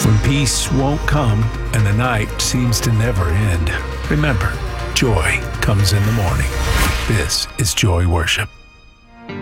When peace won't come and the night seems to never end, remember, joy comes in the morning. This is Joy Worship.